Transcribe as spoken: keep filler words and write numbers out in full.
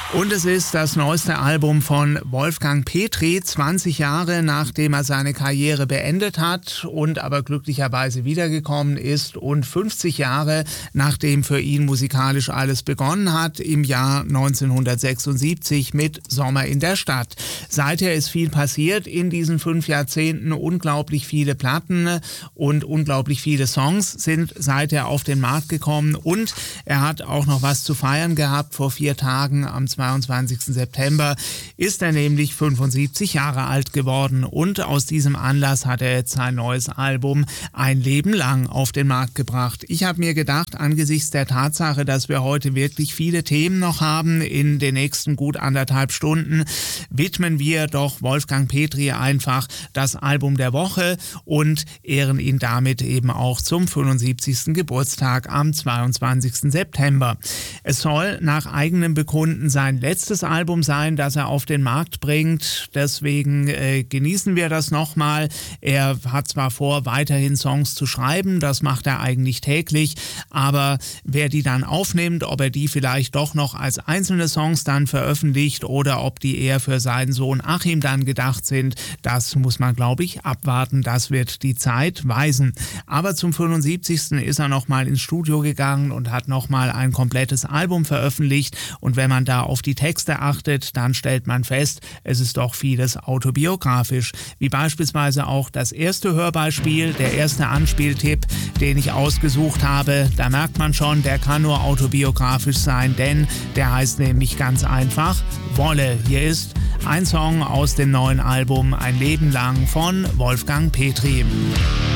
Und es ist das neueste Album von Wolfgang Petry, zwanzig Jahre nachdem er seine Karriere beendet hat und aber glücklicherweise wiedergekommen ist und fünfzig Jahre nachdem für ihn musikalisch alles begonnen hat, im Jahr neunzehnhundertsechsundsiebzig mit Sommer in der Stadt. Seither ist viel passiert in diesen fünf Jahrzehnten, unglaublich viele Platten und unglaublich viele Songs sind seither auf den Markt gekommen und er hat auch noch was zu feiern gehabt. Vor vier Tagen am zweiundzwanzigsten September ist er nämlich fünfundsiebzig Jahre alt geworden und aus diesem Anlass hat er jetzt sein neues Album Ein Leben lang auf den Markt gebracht. Ich habe mir gedacht, angesichts der Tatsache, dass wir heute wirklich viele Themen noch haben, in den nächsten gut anderthalb Stunden, widmen wir doch Wolfgang Petry einfach das Album der Woche und ehren ihn damit eben auch zum fünfundsiebzigsten Geburtstag am zweiundzwanzigsten September. Es soll nach eigenem Bekunden sein letztes Album sein, das er auf den Markt bringt. Deswegen äh, genießen wir das nochmal. Er hat zwar vor, weiterhin Songs zu schreiben, das macht er eigentlich täglich, aber wer die dann aufnimmt, ob er die vielleicht doch noch als einzelne Songs dann veröffentlicht oder ob die eher für seinen Sohn Achim dann gedacht sind, das muss man, glaube ich, abwarten. Das wird die Zeit weisen. Aber zum fünfundsiebzigsten ist er nochmal ins Studio gegangen und hat nochmal ein komplettes Album veröffentlicht und wenn man da auf die Texte achtet, dann stellt man fest, es ist doch vieles autobiografisch, wie beispielsweise auch das erste Hörbeispiel, der erste Anspieltipp, den ich ausgesucht habe. Da merkt man schon, der kann nur autobiografisch sein, denn der heißt nämlich ganz einfach Wolle. Hier ist ein Song aus dem neuen Album Ein Leben lang von Wolfgang Petry.